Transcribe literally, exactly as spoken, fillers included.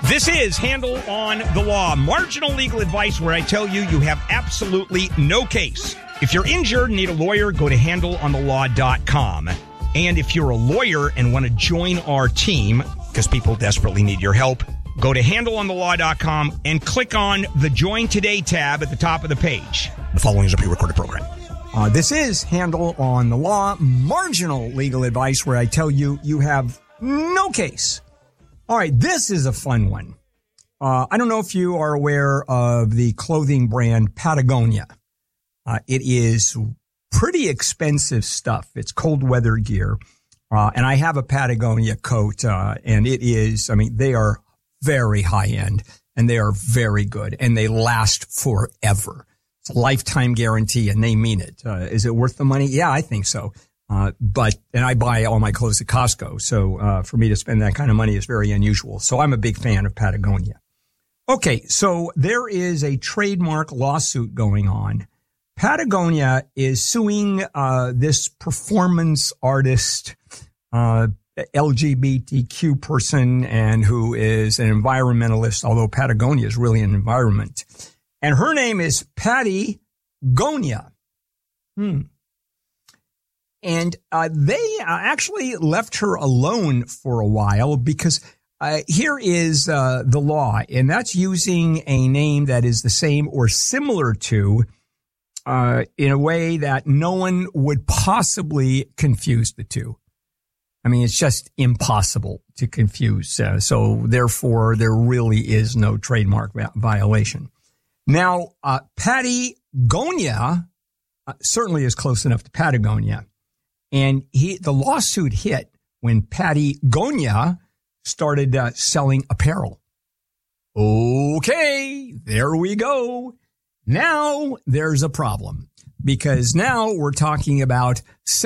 This is Handle on the Law, marginal legal advice where I tell you you have absolutely no case. If you're injured and need a lawyer, go to handle on the law dot com. And if you're a lawyer and want to join our team, because people desperately need your help, go to handle on the law dot com and click on the Join Today tab at the top of the page. The following is a pre-recorded program. Uh, this is Handle on the Law, marginal legal advice where I tell you you have no case. All right, this is a fun one. Uh, I don't know if you are aware of the clothing brand Patagonia. Uh, it is pretty expensive stuff. It's cold weather gear. Uh, and I have a Patagonia coat, uh, and it is, I mean, they are very high end and they are very good and they last forever. It's a lifetime guarantee and they mean it. Uh, is it worth the money? Yeah, I think so. Uh, but, and I buy all my clothes at Costco. So, uh, for me to spend that kind of money is very unusual. So I'm a big fan of Patagonia. Okay. So there is a trademark lawsuit going on. Patagonia is suing, uh, this performance artist, uh, L G B T Q person and who is an environmentalist, although Patagonia is really an environment. And her name is Patty Gonia. Hmm. And uh, they uh, actually left her alone for a while because uh, here is uh, the law, and that's using a name that is the same or similar to uh, in a way that no one would possibly confuse the two. I mean, it's just impossible to confuse. Uh, so therefore, there really is no trademark va- violation. Now, uh, Patty Gonia uh, certainly is close enough to Patagonia. And he, the lawsuit hit when Patty Gonia started uh, selling apparel. Okay, there we go. Now there's a problem because now we're talking about